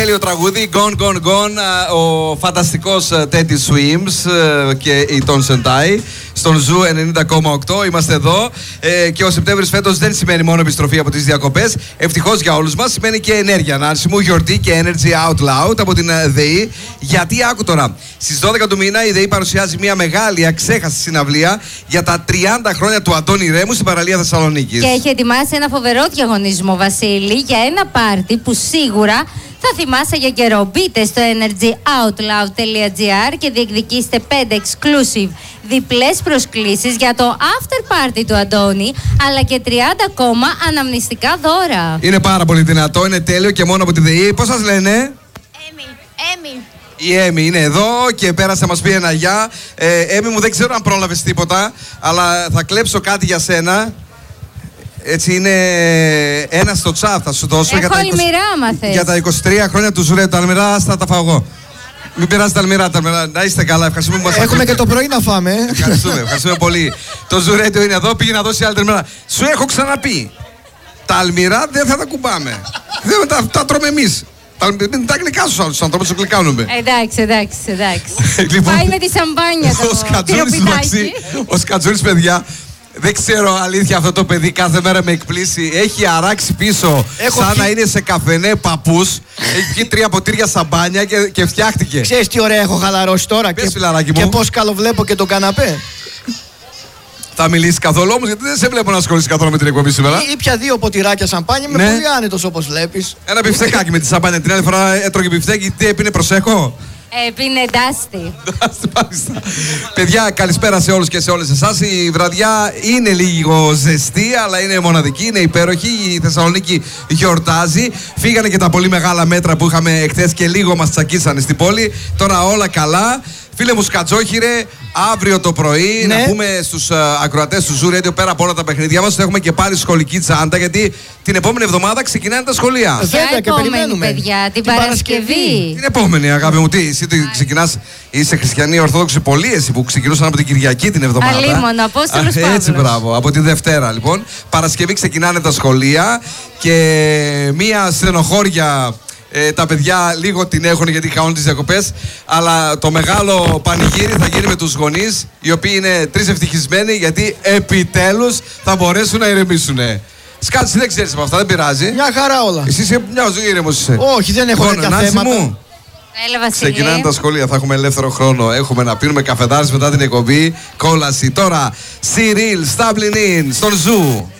τέλειο τραγούδι, Gone, Gone, Gone. Ο φανταστικός Teddy Swims και η Ton Sentai στον Ζου 90,8. Είμαστε εδώ και ο Σεπτέμβρης φέτος δεν σημαίνει μόνο επιστροφή από τις διακοπές. Ευτυχώς για όλους μας σημαίνει και ενέργεια ανάρσιμου, γιορτή και energy out loud από την ΔΕΗ. Γιατί άκου τώρα, στις 12 του μήνα η ΔΕΗ παρουσιάζει μια μεγάλη αξέχαστη συναυλία για τα 30 χρόνια του Αντώνη Ρέμου στην παραλία Θεσσαλονίκης. Και έχει ετοιμάσει ένα φοβερό διαγωνισμό, Βασίλη, για ένα πάρτι που σίγουρα θα θυμάσαι για καιρό. Μπείτε στο energyoutloud.gr και διεκδικήστε 5 exclusive διπλές προσκλήσεις για το after party του Αντώνη, αλλά και 30 ακόμα αναμνηστικά δώρα. Είναι πάρα πολύ δυνατό, είναι τέλειο και μόνο από τη ΔΕΗ. Πώς σας λένε? Έμι. Η Έμι είναι εδώ και πέρασε να μας πει ένα γεια. Έμι μου, δεν ξέρω αν πρόλαβες τίποτα, αλλά θα κλέψω κάτι για σένα. Έτσι είναι ένα στο τσάτ, θα σου δώσω. Έχω αλμυρά, άμα θες. Για τα 23 χρόνια του Ζουρέ. Τα αλμυρά θα τα φάω εγώ. Μην πειράζει τα αλμυρά. Να είστε καλά. Ευχαριστούμε που μας έχουμε ακούτε. και το πρωί να φάμε. Ευχαριστούμε πολύ. Το Ζουρέτιο είναι εδώ, πήγε να δώσει άλλη αλμυρά. Σου έχω ξαναπεί. Τα αλμυρά δεν θα τα κουμπάμε. Τα τρώμε εμείς. Τα γλυκά σου άλλους ανθρώπους, τους γλυκάνουμε. Εντάξει. Πάει με τη σαμπάνια Ο Σκατζούρης, παιδιά, δεν ξέρω αλήθεια, αυτό το παιδί κάθε μέρα με εκπλήσει. Έχει αράξει πίσω σαν να είναι σε καφενέ παππούς. Έχει βγει 3 ποτήρια σαμπάνια και φτιάχτηκε. Ξέρεις τι ωραία έχω χαλαρώσει τώρα? Και πώς καλοβλέπω και το καναπέ. Θα μιλήσει καθόλου όμως, γιατί δεν σε βλέπω να ασχολείσαι καθόλου με την εκπομπή σήμερα. Ήπια 2 ποτηράκια σαμπάνια, με πολύ άνετος όπως βλέπεις. Ένα μπιφτεκάκι με τη σαμπάνια. Την άλλη φορά έτρωγε μπιφτέκι, τι έπινε, προσέχω. Έπινε ντάστη. Παιδιά, καλησπέρα σε όλους και σε όλες εσάς. Η βραδιά είναι λίγο ζεστή, αλλά είναι μοναδική, είναι υπέροχη. Η Θεσσαλονίκη γιορτάζει. Φύγανε και τα πολύ μεγάλα μέτρα που είχαμε εχθές και λίγο μας τσακίσανε στην πόλη. Τώρα όλα καλά. Φίλε μου Σκατζόχυρε, αύριο το πρωί να πούμε στους ακροατές του Ζου Radio, πέρα από όλα τα παιχνίδια μας, έχουμε και πάλι σχολική τσάντα, γιατί την επόμενη εβδομάδα ξεκινάνε τα σχολεία. Βέβαια, και περιμένουμε, παιδιά, την Παρασκευή. Την επόμενη, αγάπη μου, τι, εσύ ξεκινάς, είσαι χριστιανή Ορθόδοξη πολύ, εσύ που ξεκινούσαν από την Κυριακή την εβδομάδα. Αλίμονο, Απόστολος Παύλος. Έτσι, μπράβο, από τη Δευτέρα λοιπόν. Παρασκευή ξεκινάνε τα σχολεία και μία στενοχώρια. Τα παιδιά λίγο την έχουν γιατί χαώνουν τις διακοπές, αλλά το μεγάλο πανηγύρι θα γίνει με τους γονείς, οι οποίοι είναι 3 ευτυχισμένοι γιατί επιτέλους θα μπορέσουν να ηρεμήσουν. Σκάτσε, δεν ξέρεις από αυτά, δεν πειράζει. Μια χαρά όλα. Εσύ είσαι μια ζωή ήρεμος είσαι. Όχι, δεν έχω τέτοια θέματα. Έλα, Βασίλη. Ξεκινάνε τα σχολεία, θα έχουμε ελεύθερο χρόνο. Έχουμε να πίνουμε καφεδάρες μετά την εκπομπή. Κόλαση. Τώρα, Cyril, Stumbling In, στον Ζου.